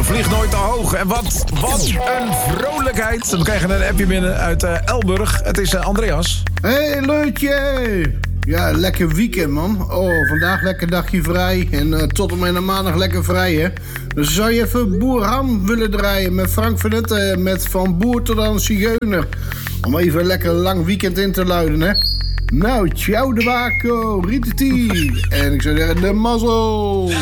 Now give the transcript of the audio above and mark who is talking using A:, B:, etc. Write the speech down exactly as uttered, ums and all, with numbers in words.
A: vliegt nooit te hoog. En wat, wat een vrolijkheid. We krijgen een appje binnen uit uh, Elburg. Het is uh, Andreas.
B: Hé, hey, Leutje. Ja, lekker weekend, man. Oh, vandaag lekker dagje vrij. En uh, tot en met een maandag lekker vrij, hè. Dus zou je even Boer Ham willen draaien met Frank van Etten, met Van Boer tot aan Zigeuner. Om even een lekker lang weekend in te luiden, hè. Nou, ciao de wako, rititi. En ik zou zeggen, de mazzel.